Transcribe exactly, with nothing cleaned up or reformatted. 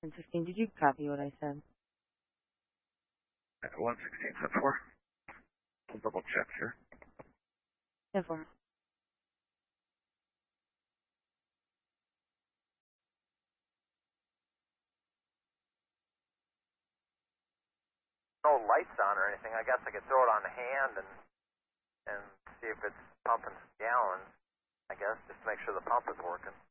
ten fifteen, did you copy what I said? At one sixteen ten four. I'll double check here. ten four. No lights on or anything. I guess I could throw it on the hand and and see if it's pumping some gallons. I guess just to make sure the pump is working.